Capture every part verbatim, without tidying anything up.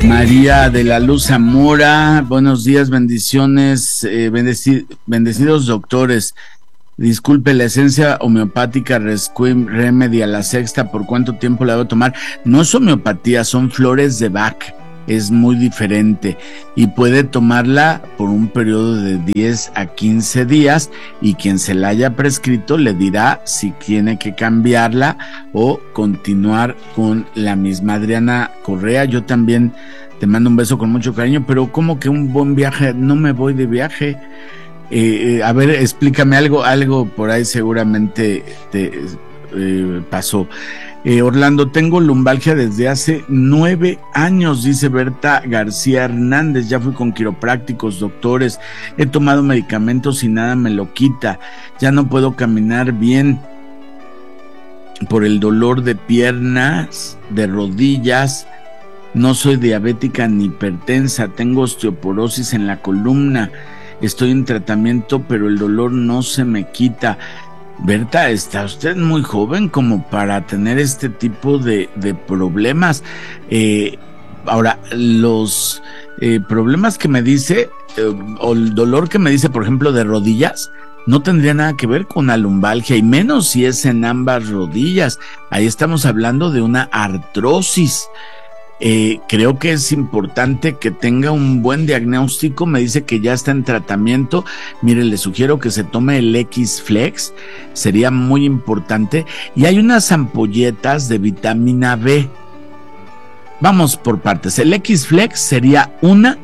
María de la Luz Zamora, buenos días, bendiciones, eh, bendeci bendecidos doctores. Disculpe, la esencia homeopática Resquim Remedy a la sexta, ¿por cuánto tiempo la debo tomar? No es homeopatía, son flores de Bach, es muy diferente y puede tomarla por un periodo de diez a quince días y quien se la haya prescrito le dirá si tiene que cambiarla o continuar con la misma. Adriana Correa, yo también te mando un beso con mucho cariño, pero ¿cómo que un buen viaje? No me voy de viaje. Eh, a ver, explícame algo, algo por ahí seguramente te eh, pasó. Eh, Orlando, tengo lumbalgia desde hace nueve años, dice Berta García Hernández. Ya fui con quiroprácticos, doctores, he tomado medicamentos y nada me lo quita. Ya no puedo caminar bien por el dolor de piernas, de rodillas. No soy diabética ni hipertensa, tengo osteoporosis en la columna. Estoy en tratamiento, pero el dolor no se me quita. Berta, está usted muy joven como para tener este tipo de, de problemas. Eh, ahora, los eh, problemas que me dice, eh, o el dolor que me dice, por ejemplo, de rodillas, no tendría nada que ver con la lumbalgia, y menos si es en ambas rodillas. Ahí estamos hablando de una artrosis. Eh, creo que es importante que tenga un buen diagnóstico. Me dice que ya está en tratamiento. Mire, le sugiero que se tome el X-Flex, sería muy importante. Y hay unas ampolletas de vitamina B. Vamos por partes. El X-Flex sería una,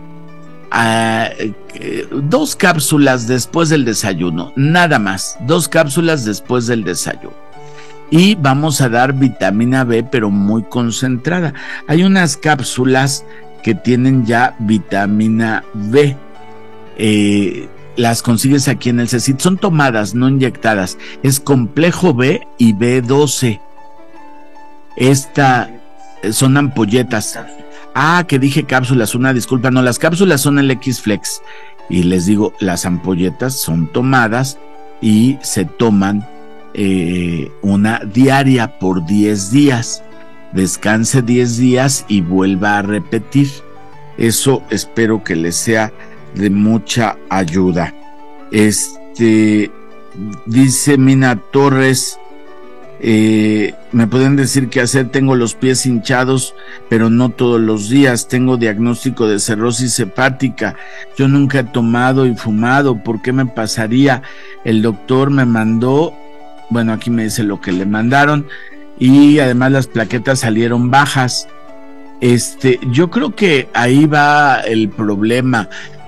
uh, dos cápsulas después del desayuno, nada más, dos cápsulas después del desayuno. Y vamos a dar vitamina B, pero muy concentrada. Hay unas cápsulas que tienen ya vitamina B. Eh, las consigues aquí en el CECIT. Son tomadas, no inyectadas. Es complejo B y B doce. Esta son ampolletas. Ah, que dije cápsulas, una disculpa. No, las cápsulas son el X-Flex. Y les digo, las ampolletas son tomadas y se toman Eh, una diaria por diez días, descanse diez días y vuelva a repetir. Eso espero que les sea de mucha ayuda. Este dice Mina Torres, eh, me pueden decir qué hacer. Tengo los pies hinchados, pero no todos los días. Tengo diagnóstico de cirrosis hepática. Yo nunca he tomado y fumado. ¿Por qué me pasaría? El doctor me mandó. Bueno, aquí me dice lo que le mandaron y además las plaquetas salieron bajas. Este, yo creo que ahí va el problema.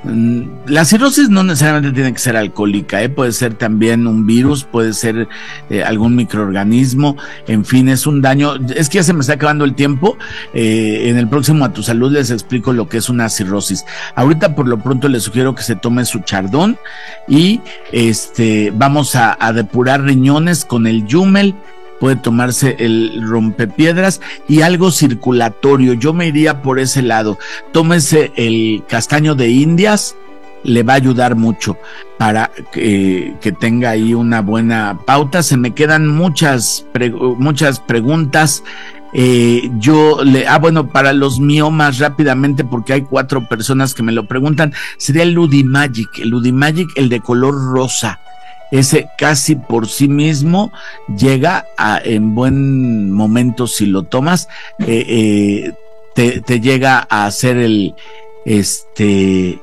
La cirrosis no necesariamente tiene que ser alcohólica, ¿eh? Puede ser también un virus, puede ser eh, algún microorganismo, en fin, es un daño. Es que ya se me está acabando el tiempo. Eh, en el próximo A Tu Salud les explico lo que es una cirrosis. Ahorita por lo pronto les sugiero que se tome su chardón y este vamos a, a depurar riñones con el Yumel. Puede tomarse el rompepiedras y algo circulatorio. Yo me iría por ese lado. Tómese el castaño de Indias, le va a ayudar mucho para que, que tenga ahí una buena pauta. Se me quedan muchas, pre, muchas preguntas. Eh, yo le, ah bueno, para los miomas rápidamente, porque hay cuatro personas que me lo preguntan, sería el Ludimagic, el Ludimagic, el de color rosa. Ese casi por sí mismo llega a, en buen momento, si lo tomas, eh, eh, te, te llega a hacer el, este,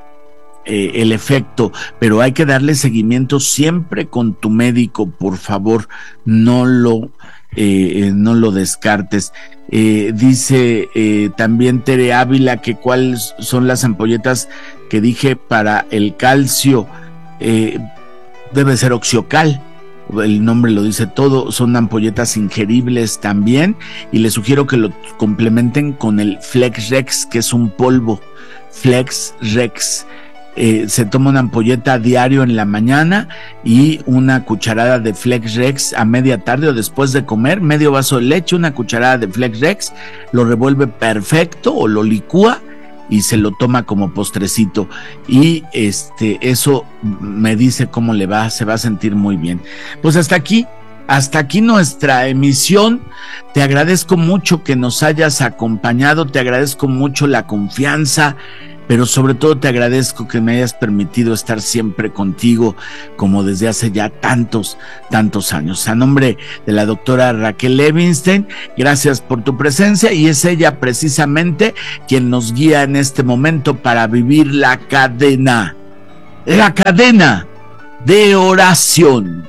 eh, el efecto, pero hay que darle seguimiento siempre con tu médico, por favor, no lo, eh, no lo descartes. Eh, dice eh, también Tere Ávila que cuáles son las ampolletas que dije para el calcio. eh, Debe ser Oxiocal, el nombre lo dice todo. Son ampolletas ingeribles también y les sugiero que lo complementen con el Flex Rex, que es un polvo. Flex Rex, eh, se toma una ampolleta diario en la mañana y una cucharada de Flex Rex a media tarde o después de comer, medio vaso de leche, una cucharada de Flex Rex, lo revuelve perfecto o lo licúa y se lo toma como postrecito y este eso me dice cómo le va, se va a sentir muy bien. Pues hasta aquí Hasta aquí nuestra emisión. Te agradezco mucho que nos hayas acompañado, te agradezco mucho la confianza, pero sobre todo te agradezco que me hayas permitido estar siempre contigo, como desde hace ya tantos, tantos años. A nombre de la doctora Raquel Levinstein, gracias por tu presencia, y es ella precisamente quien nos guía en este momento para vivir la cadena, la cadena de oración.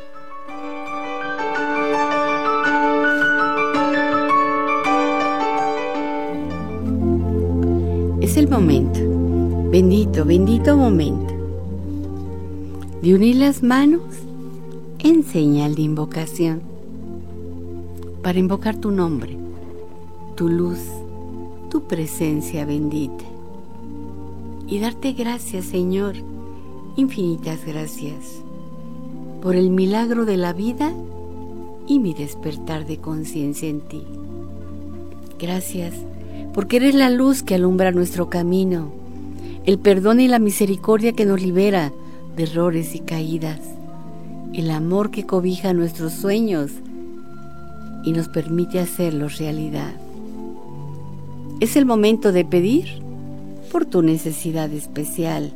Es el momento, bendito, bendito momento, de unir las manos en señal de invocación, para invocar tu nombre, tu luz, tu presencia bendita, y darte gracias, Señor, infinitas gracias, por el milagro de la vida y mi despertar de conciencia en ti. Gracias, porque eres la luz que alumbra nuestro camino, el perdón y la misericordia que nos libera de errores y caídas, el amor que cobija nuestros sueños y nos permite hacerlos realidad. Es el momento de pedir por tu necesidad especial,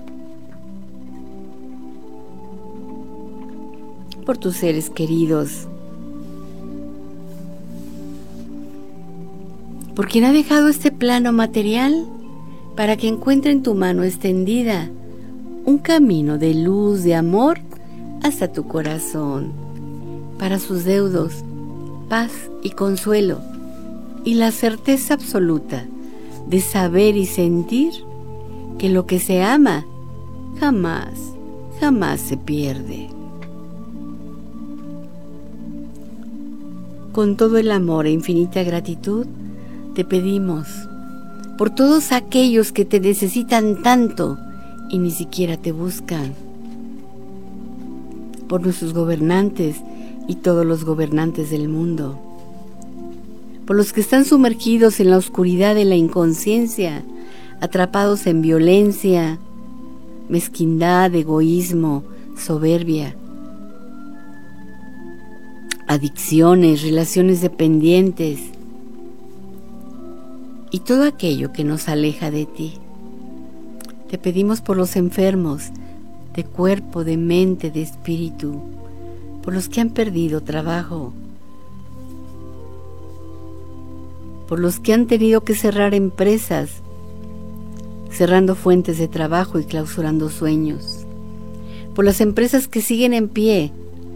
por tus seres queridos, por quien ha dejado este plano material para que encuentre en tu mano extendida un camino de luz, de amor hasta tu corazón, para sus deudos, paz y consuelo, y la certeza absoluta de saber y sentir que lo que se ama jamás, jamás se pierde. Con todo el amor e infinita gratitud, te pedimos por todos aquellos que te necesitan tanto y ni siquiera te buscan, por nuestros gobernantes y todos los gobernantes del mundo, por los que están sumergidos en la oscuridad de la inconsciencia, atrapados en violencia, mezquindad, egoísmo, soberbia, adicciones, relaciones dependientes, y todo aquello que nos aleja de ti. Te pedimos por los enfermos de cuerpo, de mente, de espíritu, por los que han perdido trabajo, por los que han tenido que cerrar empresas, cerrando fuentes de trabajo y clausurando sueños, por las empresas que siguen en pie,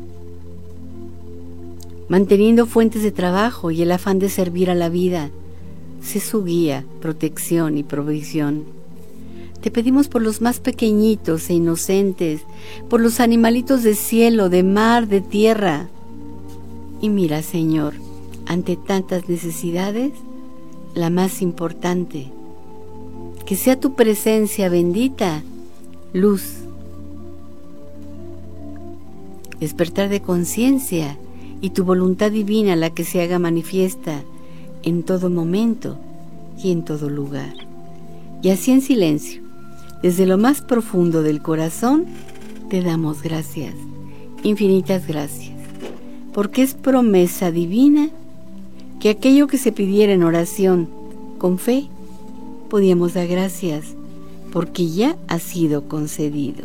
manteniendo fuentes de trabajo y el afán de servir a la vida. Sé su guía, protección y provisión. Te pedimos por los más pequeñitos e inocentes, por los animalitos de cielo, de mar, de tierra. Y mira, Señor, ante tantas necesidades, la más importante, que sea tu presencia bendita, luz, despertar de conciencia y tu voluntad divina la que se haga manifiesta en todo momento y en todo lugar. Y así en silencio, desde lo más profundo del corazón, te damos gracias, infinitas gracias, porque es promesa divina que aquello que se pidiera en oración con fe, podíamos dar gracias, porque ya ha sido concedido.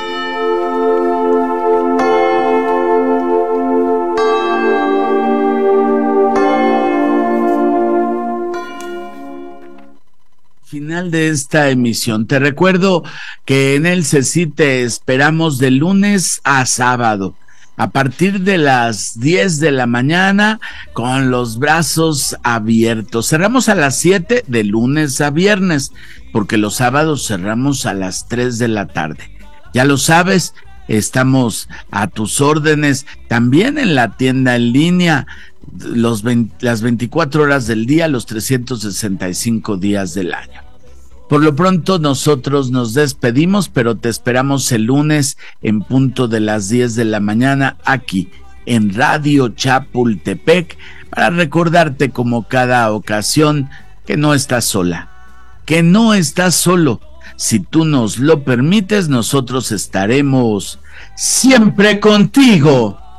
Final de esta emisión. Te recuerdo que en el CECI te esperamos de lunes a sábado, a partir de las diez de la mañana, con los brazos abiertos. Cerramos a las siete de lunes a viernes, porque los sábados cerramos a las tres de la tarde. Ya lo sabes, estamos a tus órdenes, también en la tienda en línea, los veinte, las veinticuatro horas del día, los trescientos sesenta y cinco días del año. Por lo pronto nosotros nos despedimos, pero te esperamos el lunes en punto de las diez de la mañana aquí en Radio Chapultepec, para recordarte como cada ocasión que no estás sola, que no estás solo. Si tú nos lo permites, nosotros estaremos siempre contigo.